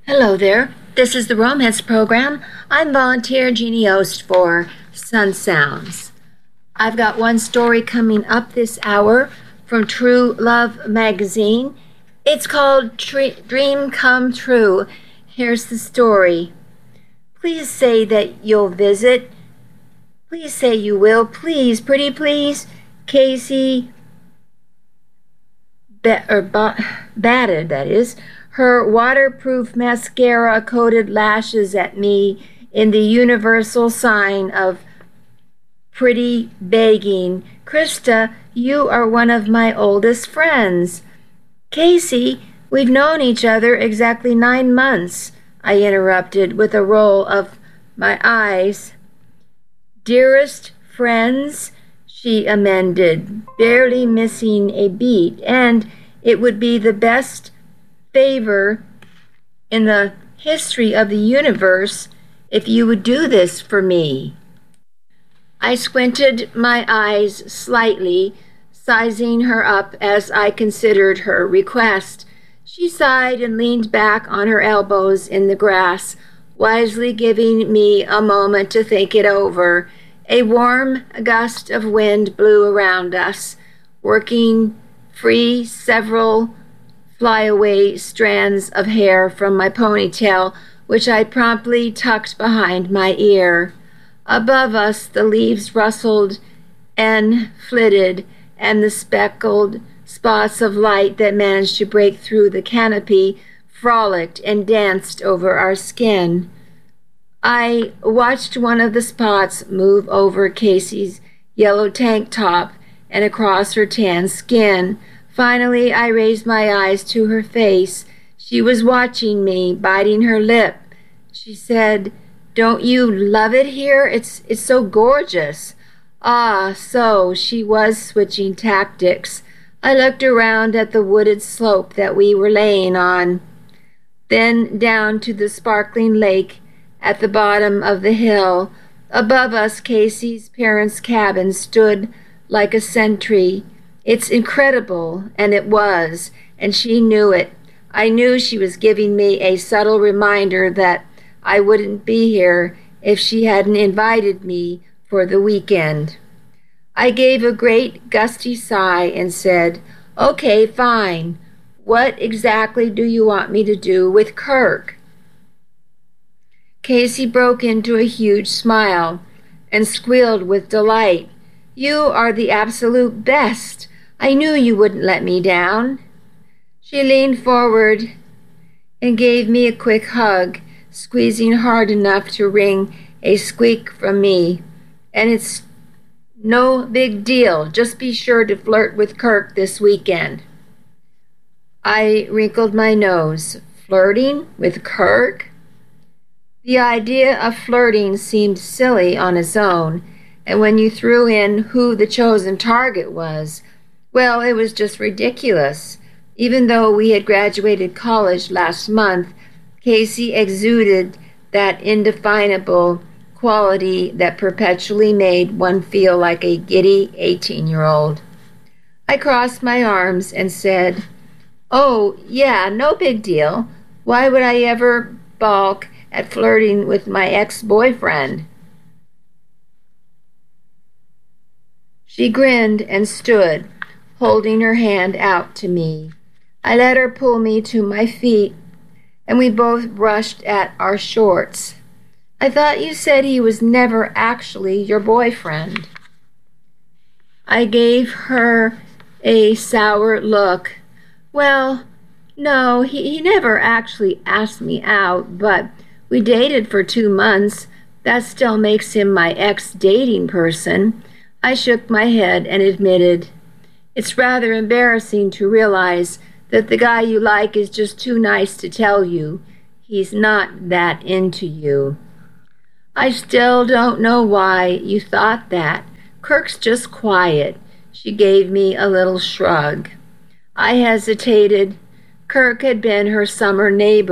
Hello there. This is the Romance Program. I'm volunteer Jeannie Ost for Sun Sounds. I've got one story coming up this hour from True Love magazine. It's called Dream Come True. Here's the story. Please say that you'll visit. Please say you will. Please, pretty please. Casey batted, that is. Her waterproof mascara-coated lashes at me in the universal sign of pretty begging. Krista, you are one of my oldest friends. Casey, we've known each other exactly 9 months, I interrupted with a roll of my eyes. Dearest friends, she amended, barely missing a beat, and it would be the best favor in the history of the universe if you would do this for me. I squinted my eyes slightly, sizing her up as I considered her request. She sighed and leaned back on her elbows in the grass, wisely giving me a moment to think it over. A warm gust of wind blew around us, working free several flyaway strands of hair from my ponytail, which I promptly tucked behind my ear. Above us, the leaves rustled and flitted, and the speckled spots of light that managed to break through the canopy frolicked and danced over our skin. I watched one of the spots move over Casey's yellow tank top and across her tan skin. Finally, I raised my eyes to her face. She was watching me, biting her lip. She said, "Don't you love it here? It's so gorgeous." Ah, so she was switching tactics. I looked around at the wooded slope that we were laying on, then down to the sparkling lake at the bottom of the hill. Above us, Casey's parents' cabin stood like a sentry. It's incredible, and it was, and she knew it. I knew she was giving me a subtle reminder that I wouldn't be here if she hadn't invited me for the weekend. I gave a great gusty sigh and said, "Okay, fine. What exactly do you want me to do with Kirk?" Casey broke into a huge smile and squealed with delight. "You are the absolute best. I knew you wouldn't let me down." She leaned forward and gave me a quick hug, squeezing hard enough to wring a squeak from me. "And it's no big deal. Just be sure to flirt with Kirk this weekend." I wrinkled my nose. Flirting with Kirk? The idea of flirting seemed silly on its own, and when you threw in who the chosen target was, well, it was just ridiculous. Even though we had graduated college last month, Casey exuded that indefinable quality that perpetually made one feel like a giddy 18-year-old. I crossed my arms and said, "Oh, yeah, no big deal. Why would I ever balk at flirting with my ex-boyfriend?" She grinned and stood, holding her hand out to me. I let her pull me to my feet, and we both brushed at our shorts. "I thought you said he was never actually your boyfriend." I gave her a sour look. "Well, no, he never actually asked me out, but we dated for 2 months. That still makes him my ex-dating person." I shook my head and admitted, "It's rather embarrassing to realize that the guy you like is just too nice to tell you he's not that into you." "I still don't know why you thought that. Kirk's just quiet." She gave me a little shrug. I hesitated. Kirk had been her summer neighbor